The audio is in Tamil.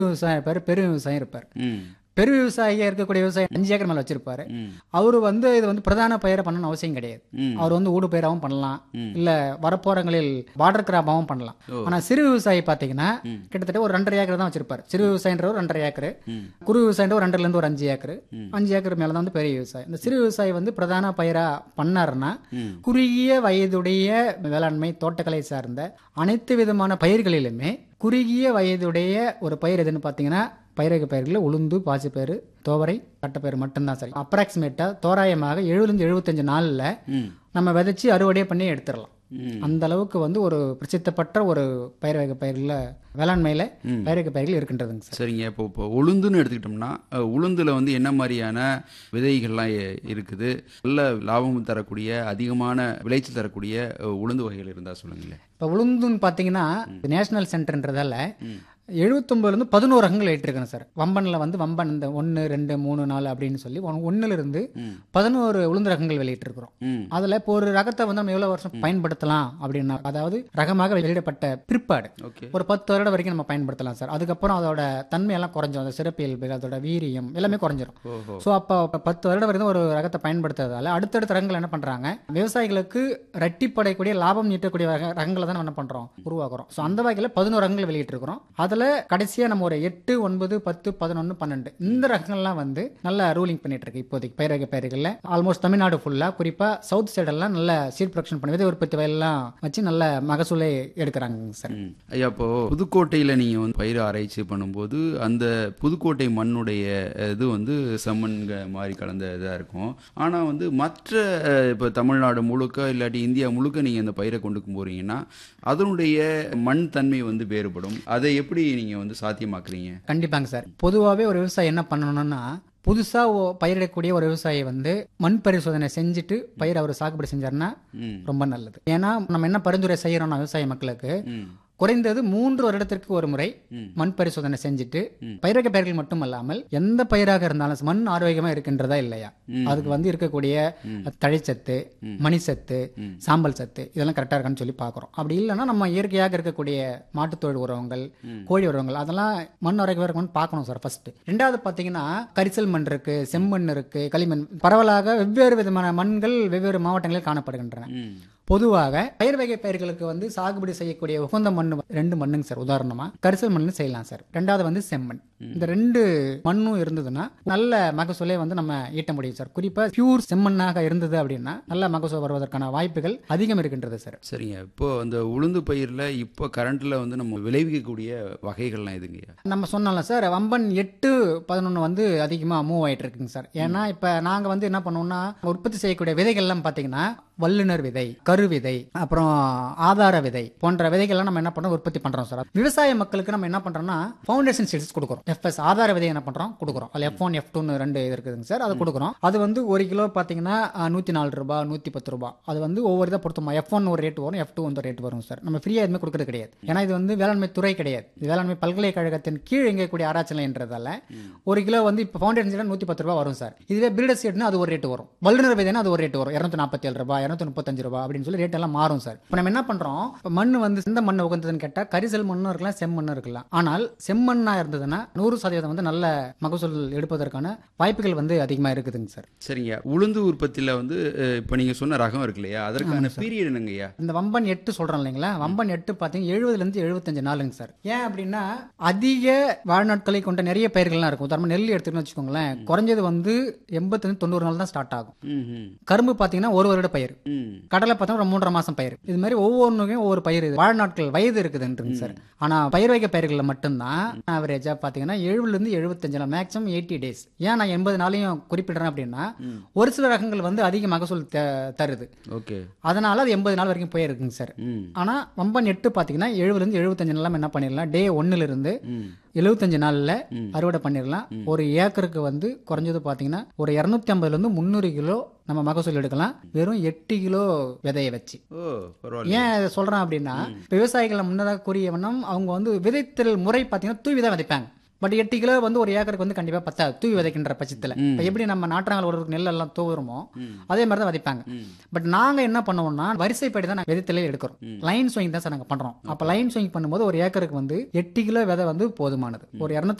விவசாயம் இருப்பார், பெரு விவசாயம் இருப்பார். ம். பெரு விவசாயியாக இருக்கக்கூடிய விவசாயி 5 ஏக்கர் மேலே வச்சிருப்பாரு. ம். அவரு இது பிரதான பயிரை பண்ணணும்னு அவசியம் கிடையாது. ம். அவர் ஊடு பயிராகவும் பண்ணலாம், ம். இல்ல வரப்போறங்களில் பார்டர் கிராப்பாகவும் பண்ணலாம். ஓ. ஆனா சிறு விவசாயி பாத்தீங்கன்னா ம். கிட்டத்தட்ட ஒரு 2.5 ஏக்கர் தான் வச்சிருப்பாரு. சிறு விவசாயின்ற ஒரு 2.5 ஏக்கர், ம். குறு விவசாயின்ற ஒரு 2ல இருந்து ஒரு 5 ஏக்கர், ம். 5 ஏக்கர் மேல தான் பெரிய விவசாயி. இந்த சிறு விவசாயி பிரதான பயிரா பண்ணாருன்னா ம். குறுகிய வயதுடைய வேளாண்மை தோட்டக்கலை சார்ந்த அனைத்து விதமான பயிர்களிலுமே குறுகிய வயதுடைய ஒரு பயிர் எதுன்னு பார்த்தீங்கன்னா பயிரக பயிர்களில் உளுந்து, பாசிப்பயிறு, துவரை, தட்டைப்பயிறு மட்டும்தான். சரி, அப்ராக்சிமேட்டா தோராயமாக 70-75 நாளில் ம். நம்ம விதைச்சி அறுவடை பண்ணி எடுத்துடலாம். ம். அந்த அளவுக்கு ஒரு பிரசித்தப்பட்ட ஒரு பயிரக பயிர்களில் வேளாண்மையில் பயிரக பயிர்கள் இருக்கின்றதுங்க சார். சரிங்க. இப்போ உளுந்துன்னு எடுத்துக்கிட்டோம்னா உளுந்துல என்ன மாதிரியான விதைகள்லாம் இருக்குது? நல்ல லாபம் தரக்கூடிய அதிகமான விளைச்சல் தரக்கூடிய உளுந்து வகைகள் இருந்தால் சொல்லுங்களேன். இப்போ உளுந்துன்னு பார்த்தீங்கன்னா நேஷனல் சென்டர்ன்றதால 79லேருந்து 11 ரகங்கள் ஏற்றிருக்கேன் சார். வம்பனில் வம்பன் இந்த 1, 2, 3, 4 அப்படின்னு சொல்லி 1லிருந்து 11 உளுந்து ரகங்கள் வெளியிட்டிருக்கிறோம். ம். அதில் இப்போ ஒரு ரகத்தை நம்ம எவ்வளோ வருஷம் பயன்படுத்தலாம் அப்படின்னா, அதாவது ரகமாக வெளியிடப்பட்ட பிற்பாடு ஓகே. ஒரு 10 வருடம் வரைக்கும் நம்ம பயன்படுத்தலாம் சார். அதுக்கப்புறம் அதோட தன்மையெல்லாம் குறைஞ்சிரும், அந்த சிறப்பியல்புகள், அதோட வீரியம் எல்லாமே குறைஞ்சிரும். ஓஹோ. ஸோ அப்போ 10 வருடம் வரைக்கும் ஒரு ரகத்தை பயன்படுத்துறதால அடுத்தடுத்த ரகங்கள் என்ன பண்ணுறாங்க, விவசாயிகளுக்கு இரட்டிப்படையக்கூடிய லாபம் ஈட்டக்கூடிய ரகங்களை தான் நம்ம என்ன பண்ணுறோம், உருவாக்குறோம். ஸோ அந்த வகையில் 11 ரகங்கள் வெளியிட்டிருக்கிறோம். அதில் கடைசியாக நம்ம ஒரு 8, 9, 10, 11, 12 இந்த ரகங்கள்லாம் நல்லா ரூலிங் பண்ணிட்டு இருக்கு இப்போதைக்கு பயிரக பயிர்களில். ஆல்மோஸ்ட் தமிழ்நாடு ஃபுல்லாக, குறிப்பாக சவுத் சைடெல்லாம் நல்ல சீட் ப்ரொடக்ஷன் பண்ணி விதை உற்பத்தி வயல்லாம் வச்சு நல்ல மகசூலை எடுக்கிறாங்க சார். ம். ஐயா, இப்போ புதுக்கோட்டையில் நீங்கள் பயிர் ஆராய்ச்சி பண்ணும்போது அந்த புதுக்கோட்டை மண்ணுடைய இது செம்மண் மாதிரி கலந்த இதாக இருக்கும். ஆனால் மற்ற இப்போ தமிழ்நாடு முழுக்க இல்லாட்டி இந்தியா முழுக்க நீங்கள் இந்த பயிரை கொண்டு போகிறீங்கன்னா அதனுடைய மண் தன்மை வேறுபடும். அதை எப்படி நீங்கள் சாத்தியமாக்குறீங்க? கண்டிப்பாங்க சார். பொதுவாகவே ஒரு விவசாயி என்ன பண்ணணும்னா, புதுசாக பயிரிடக்கூடிய ஒரு விவசாயி மண் பரிசோதனை செஞ்சுட்டு பயிர் அவர் சாகுபடி செஞ்சாருன்னா ரொம்ப நல்லது. ஏன்னா நம்ம என்ன பரிந்துரை செய்யறோம்னா விவசாய மக்களுக்கு குறைந்தது 3 வருடத்திற்கு ஒரு முறை மண் பரிசோதனை செஞ்சுட்டு, பயிரக பயிர்கள் மட்டும் அல்லாமல் எந்த பயிராக இருந்தாலும் மண் ஆரோக்கியமா இருக்கின்றதா இல்லையா, அதுக்கு இருக்கக்கூடிய தழைச்சத்து, மணிச்சத்து, சாம்பல் சத்து இதெல்லாம் கரெக்டா இருக்கான்னு சொல்லி பார்க்குறோம். அப்படி இல்லைன்னா நம்ம இயற்கையாக இருக்கக்கூடிய மாட்டுத்தொழில் உரங்கள், கோழி உரங்கள் அதெல்லாம் மண் ஆரோக்கியமாக இருக்கணும்னு பார்க்கணும் சார் ஃபர்ஸ்ட். ரெண்டாவது பார்த்தீங்கன்னா கரிசல் மண் இருக்கு, செம்மண் இருக்கு, களிமண், பரவலாக வெவ்வேறு விதமான மண்கள் வெவ்வேறு மாவட்டங்களில் காணப்படுகின்றன. பொதுவாக பயிர் வகை பயிர்களுக்கு சாகுபடி செய்யக்கூடிய உகந்த மண் 2 மண்ணுங்க சார். உதாரணமா கரிசல் மண்ணு செய்யலாம் சார். ரெண்டாவது செம்மண். இந்த 2 மண்ணும் இருந்ததுன்னா நல்ல மகசூலை நம்ம ஈட்ட முடியும் சார். குறிப்பா பியூர் செம்மண்ணாக இருந்தது அப்படின்னா நல்ல மகசூல் வருவதற்கான வாய்ப்புகள் அதிகம் இருக்கின்றது சார். சரிங்க. இப்போ அந்த உளுந்து பயிரில் இப்போ கரண்ட்ல நம்ம விளைவிக்கக்கூடிய வகைகள்லாம் எதுங்கய்யா? நம்ம சொன்னால சார், வம்பன் 8, 11 அதிகமாக மூவ் ஆயிட்டு இருக்குங்க சார். ஏன்னா இப்போ நாங்கள் என்ன பண்ணுவோம்னா, உற்பத்தி செய்யக்கூடிய விதைகள்லாம் பார்த்தீங்கன்னா வல்லுநர் விதை, கரு விதை, அப்புறம் ஆதார விதை போன்ற விதைகள்லாம் நம்ம என்ன பண்றோம், உற்பத்தி பண்றோம் சார். விவசாய மக்களுக்கு நம்ம என்ன பண்றோம்னா ஃபவுண்டேஷன் சீட்ஸ் கொடுக்குறோம். FS ஆதார விதை என்ன பண்றோம், கொடுக்குறோம். அதில் F1, F2 2 இது இருக்குதுங்க சார். அது கொடுக்குறோம். அது 1 கிலோ பார்த்தீங்கன்னா 104 ரூபாய், 110 ரூபாய். அது ஒவ்வொரு இதை பொறுத்துமா. F1 ஒரு ரேட் வரும், F2 ரேட் வரும் சார். நம்ம ஃப்ரீயாக எதுவுமே கொடுக்கறது கிடையாது. ஏன்னா இது வேளாண்மை துறை கிடையாது, வேளாண்மை பல்கலைக்கழகத்தின் கீழ் எங்கக்கூடிய ஆராய்ச்சி நிலையன்றதால 1 கிலோ இப்போ ஃபவுண்டேஷன் சீட் 110 ரூபாய் வரும் சார். இதுவே பில்டர் சீட்னா அது ஒரு ரேட் வரும், வல்லுநர் விதைனா அது ஒரு ரேட் வரும், 247 ரூபாய், 235 ரூபாய் அப்படின்னு சொல்லி ரேட் எல்லாம் மாறும் சார். இப்போ நம்ம என்ன பண்றோம், மண் எந்த மண் உகந்ததுன்னு கேட்டா கரிசல் மண்ணும் இருக்கலாம், செம்மண்ணும் இருக்கலாம். ஆனால் செம்மண்ணா இருந்ததுன்னா 100% நல்ல மகசூல் எடுப்பதற்கான வாய்ப்புகள் அதிகமா இருக்குதுங்க சார். சரிங்க. உளுந்து உற்பத்தியில் இப்போ நீங்க சொன்ன ரகம் இருக்கு இல்லையா, அதற்கான பீரியட் என்னங்கய்யா? இந்த வம்பன் 8 சொல்றோம் இல்லைங்களா, வம்பன் 8 பார்த்தீங்கன்னா 70லேருந்து 75 நாளுங்க சார். ஏன் அப்படின்னா அதிக வாழ்நாட்களை கொண்ட நிறைய பயிர்கள்லாம் இருக்கும். உதாரணமா நெல் எடுத்துக்கணும்னு வச்சுக்கோங்களேன், குறைஞ்சது 85-90 நாள் தான் ஸ்டார்ட் ஆகும். கரும்பு பார்த்தீங்கன்னா 1 வருட பயிர், கடலை பார்த்தோம்னா 3.5 மாசம் பயிர். இது மாதிரி ஒவ்வொன்றுக்கும் ஒவ்வொரு பயிர் வாழ்நாட்கள் வயது இருக்குதுன்றது சார். ஆனா பயிர் வகை பயிர்களில் மட்டும்தான் ஆவரேஜா பார்த்தீங்கன்னா 70லேருந்து 75 நாள், மேக்ஸிமம் 80 டேஸ். ஏன் நான் 80 நாளையும் குறிப்பிடுறேன் அப்படின்னா, ஒரு சில ரகங்கள் அதிக மகசூல் தருது. ஓகே, அதனால அது 80 நாள் வரைக்கும் போயிருக்குங்க சார். ஆனா வம்பன் 8 பார்த்தீங்கன்னா 70லேருந்து 75 நாள் என்ன பண்ணிடலாம், டே 1லிருந்து 75 நாள்ல அறுவடை பண்ணிடலாம். ஒரு ஏக்கருக்கு குறைஞ்சது பார்த்தீங்கன்னா ஒரு 250லேருந்து 300 கிலோ நம்ம மகசூல் எடுக்கலாம், வெறும் 8 கிலோ விதையை வச்சு. ஏன் இதை சொல்றேன் அப்படின்னா, விவசாயிகளை முன்னதாக கூறிய வண்ணம் அவங்க விதைத்தல் முறை பார்த்தீங்கன்னா தூவி தான் விதைப்பாங்க. பட் 8 கிலோ வந்து ஒரு ஏக்கருக்கு வந்து கண்டிப்பா பத்தாது தூவி விதைக்கின்ற பட்சத்துல. இப்ப எப்படி நம்ம நாற்றாங்கல் ஒரு நெல் எல்லாம் தூவுறோமோ அதே மாதிரி தான் விதைப்பாங்க. பட் நாங்க என்ன பண்ணுவோம்னா வரிசைப்படி தான் விதைத்தலே எடுக்கிறோம். லைன் ஸ்விங் தான் சார் நாங்க பண்றோம். அப்ப லைன் ஸ்விங் பண்ணும்போது ஒரு ஏக்கருக்கு வந்து 8 கிலோ விதை வந்து போதுமானது. ஒரு